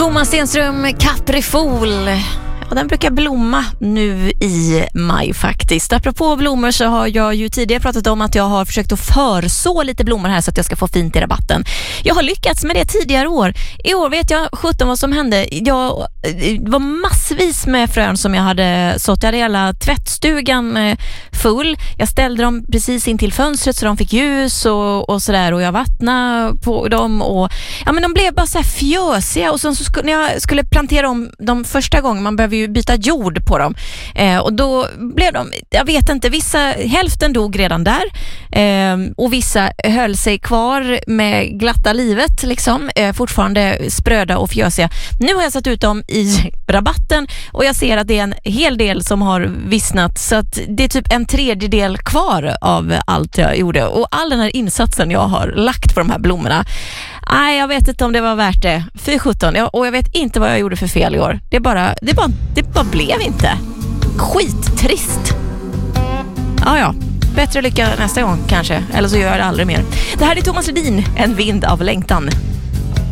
Thomas Stenström, Caprifol. Ja, den brukar blomma nu i maj faktiskt. Apropå blommor så har jag ju tidigare pratat om att jag har försökt att förså lite blommor här så att jag ska få fint i rabatten. Jag har lyckats med det tidigare år. I år vet jag 17 vad som hände. Jag var massvis med frön som jag hade sått. Jag hade hela tvättstugan full. Jag ställde dem precis in till fönstret så de fick ljus och sådär. Och jag vattnade på dem. Och, ja, men de blev bara så här fjösiga. Och sen så när jag skulle plantera om de första gången, man behöver ju byta jord på dem. Och då blev de, jag vet inte, hälften dog redan där. Och vissa höll sig kvar med glatta livet liksom. Fortfarande spröda och fjösiga. Nu har jag satt ut dem i rabatten och jag ser att det är en hel del som har vissnat, så att det är typ 1/3 kvar av allt jag gjorde. Och all den här insatsen jag har lagt på de här blommorna, nej, jag vet inte om det var värt det. 417. Och jag vet inte vad jag gjorde för fel i år. Det bara blev inte. Skittrist. Ja. Bättre lycka nästa gång kanske. Eller så gör jag det aldrig mer. Det här är Thomas Ledin, En vind av längtan.